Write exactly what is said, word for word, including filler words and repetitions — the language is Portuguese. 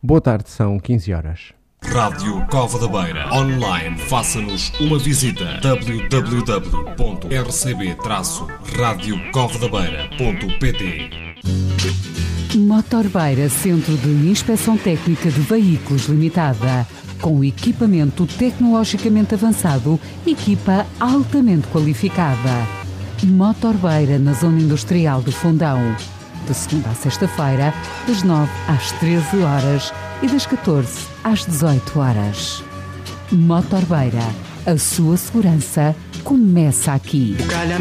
Boa tarde, são quinze horas. Rádio Cova da Beira. Online, faça-nos uma visita. w w w ponto r c b traço rádio cova da beira ponto p t. Motorbeira Centro de Inspeção Técnica de Veículos Limitada. Com equipamento tecnologicamente avançado, equipa altamente qualificada. Motorbeira na Zona Industrial do Fundão. De segunda a sexta-feira, das nove às treze horas e das catorze às dezoito horas. Motorbeira, a sua segurança começa aqui.